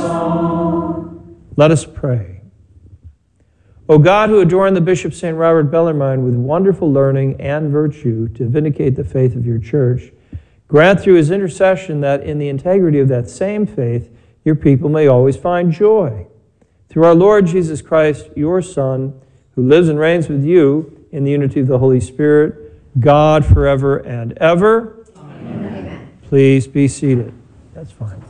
Let us pray. O God, who adorned the Bishop St. Robert Bellarmine with wonderful learning and virtue to vindicate the faith of your church, grant through his intercession that in the integrity of that same faith, your people may always find joy. Through our Lord Jesus Christ, your Son, who lives and reigns with you in the unity of the Holy Spirit, God forever and ever. Amen. Please be seated. That's fine.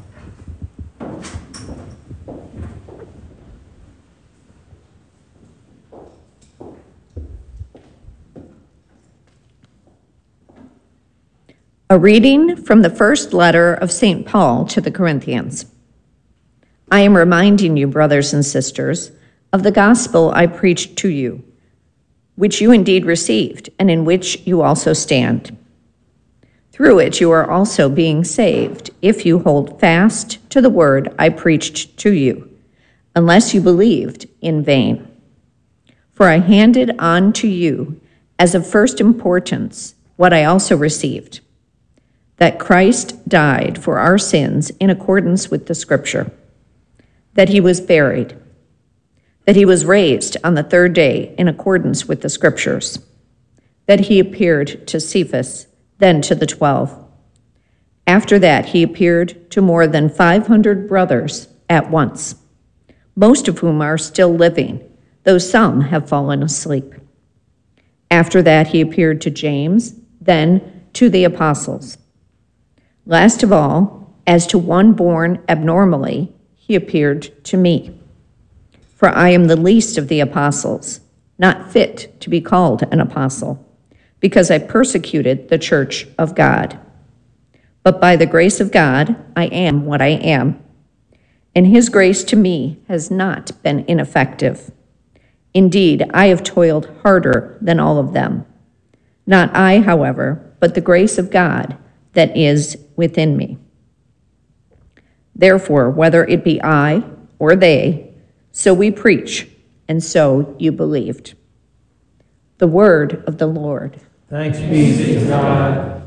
A reading from the first letter of St. Paul to the Corinthians. I am reminding you, brothers and sisters, of the gospel I preached to you, which you indeed received, and in which you also stand. Through it you are also being saved, if you hold fast to the word I preached to you, unless you believed in vain. For I handed on to you as of first importance what I also received, that Christ died for our sins in accordance with the Scripture, that he was buried, that he was raised on the third day in accordance with the Scriptures, that he appeared to Cephas, then to the 12. After that, he appeared to more than 500 brothers at once, most of whom are still living, though some have fallen asleep. After that, he appeared to James, then to the apostles. Last of all, as to one born abnormally, he appeared to me. For I am the least of the apostles, not fit to be called an apostle, because I persecuted the church of God. But by the grace of God, I am what I am, and his grace to me has not been ineffective. Indeed, I have toiled harder than all of them. Not I, however, but the grace of God that is within me. Therefore, whether it be I or they, so we preach, and so you believed. The word of the Lord. Thanks be to God.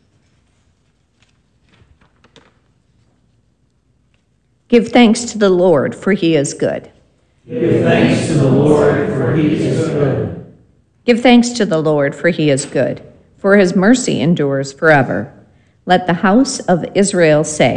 Give thanks to the Lord, for he is good. Give thanks to the Lord, for he is good. Give thanks to the Lord, for he is good, for his mercy endures forever. Let the house of Israel say,